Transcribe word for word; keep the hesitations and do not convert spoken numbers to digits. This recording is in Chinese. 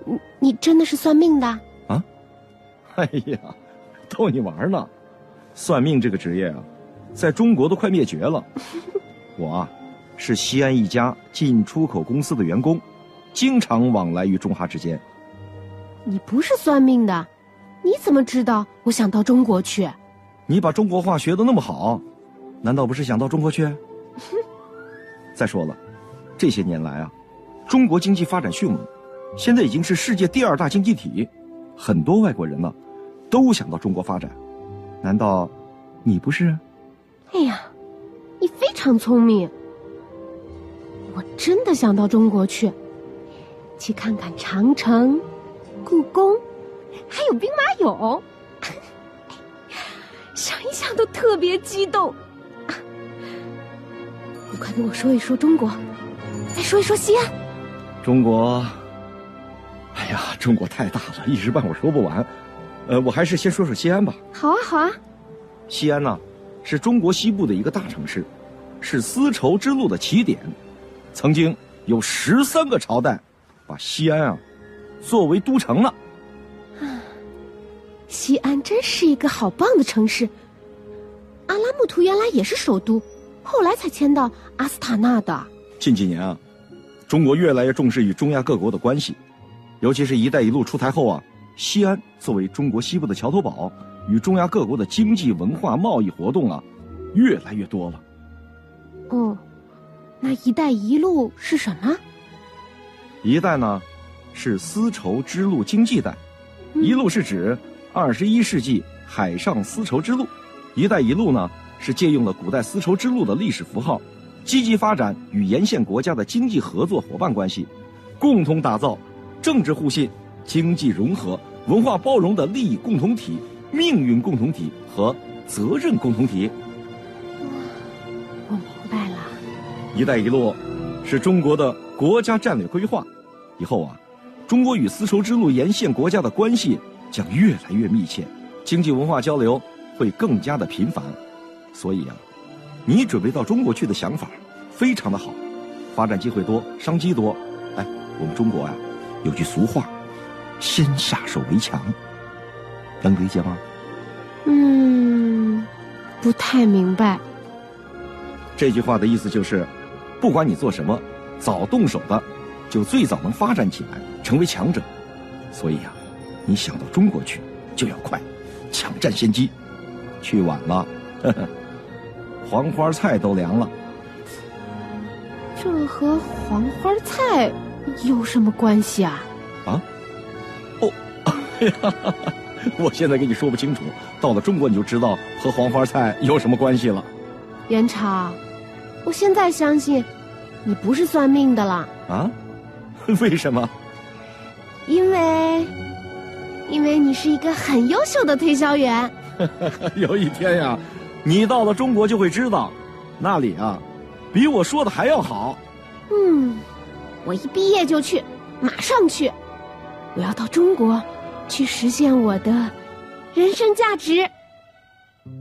你你真的是算命的？ 啊？哎呀，逗你玩呢。算命这个职业啊，在中国都快灭绝了。我啊，是西安一家进出口公司的员工，经常往来于中哈之间。 你不是算命的，你怎么知道我想到中国去？ 你把中国话学得那么好，难道不是想到中国去？再说了，这些年来啊，中国经济发展迅猛，现在已经是世界第二大经济体，很多外国人呢，都想到中国发展。难道你不是？ 哎呀，你非常聪明。我真的想到中国去，去看看长城、故宫，还有兵马俑。想一想都特别激动。你快跟我说一说中国，再说一说西安。 中国，哎呀，中国太大了，一时半会儿说不完。呃，我还是先说说西安吧。 好啊，好啊。 西安呢，是中国西部的一个大城市，是丝绸之路的起点。曾经有十三个朝代把西安啊作为都城呢。 西安真是一个好棒的城市。阿拉木图原来也是首都，后来才迁到阿斯塔纳的。 近几年啊，中国越来越重视与中亚各国的关系，尤其是一带一路出台后啊，西安作为中国西部的桥头堡，与中亚各国的经济、文化、贸易活动啊，越来越多了。 哦，那一带一路是什么？ 一带呢，是丝绸之路经济带， 嗯、 一路是指二十一世纪海上丝绸之路，一带一路呢是借用了古代丝绸之路的历史符号，积极发展与沿线国家的经济合作伙伴关系，共同打造政治互信、经济融合、文化包容的利益共同体、命运共同体和责任共同体。 我明白了。 一带一路是中国的国家战略规划，以后啊，中国与丝绸之路沿线国家的关系将越来越密切，经济文化交流会更加的频繁。所以啊，你准备到中国去的想法非常的好，发展机会多，商机多。哎，我们中国呀、啊、有句俗话，先下手为强，能理解吗？ 嗯，不太明白。 这句话的意思就是，不管你做什么，早动手的就最早能发展起来，成为强者。所以啊，你想到中国去就要快，抢占先机。去晚了，呵呵，黄花菜都凉了。 这和黄花菜有什么关系啊？ 啊？哦，哎呀，我现在跟你说不清楚，到了中国你就知道和黄花菜有什么关系了。 元朝，我现在相信你不是算命的了。 啊？为什么？ 因为因为你是一个很优秀的推销员。 有一天呀，你到了中国就会知道，那里啊比我说的还要好。 嗯，我一毕业就去，马上去。我要到中国去实现我的人生价值。